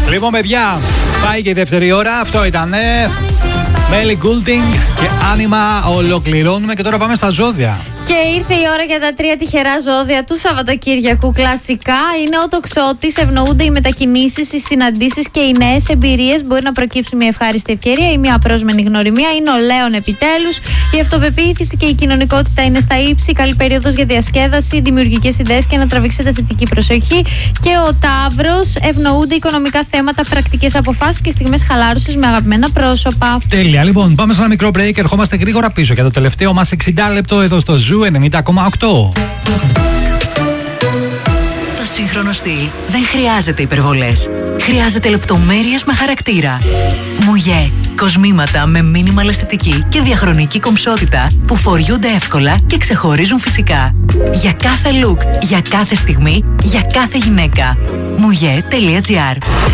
Λοιπόν, παιδιά, πάει και η δεύτερη ώρα. Αυτό ήταν Melly Goulding και Άνιμα. Ολοκληρώνουμε και τώρα πάμε στα ζώδια. Και ήρθε η ώρα για τα 3 τυχερά ζώδια του Σαββατοκύριακου. Κλασικά είναι ο τοξότης, ευνοούνται οι μετακινήσεις, οι συναντήσεις και οι νέες εμπειρίες. Μπορεί να προκύψει μια ευχάριστη ευκαιρία ή μια απρόσμενη γνωριμία. Είναι ο Λέων επιτέλους. Η αυτοπεποίθηση και η κοινωνικότητα είναι στα ύψη. Καλή περίοδος για διασκέδαση, δημιουργικές ιδέες και να τραβήξετε θετική προσοχή. Και ο Ταύρος, ευνοούνται οικονομικά θέματα, πρακτικές αποφάσεις και στιγμές χαλάρωσης με αγαπημένα πρόσωπα. Τέλεια. Λοιπόν, πάμε σε ένα μικρό break. Ερχόμαστε γρήγορα πίσω για το τελευταίο μας 60 λεπτό εδώ στο Ζου 90,8. Το σύγχρονο στυλ δεν χρειάζεται υπερβολές. Χρειάζεται λεπτομέρειες με χαρακτήρα. Μουγέ. Κοσμήματα με μίνιμαλ αισθητική και διαχρονική κομψότητα που φοριούνται εύκολα και ξεχωρίζουν φυσικά. Για κάθε look, για κάθε στιγμή, για κάθε γυναίκα. Mouye.gr.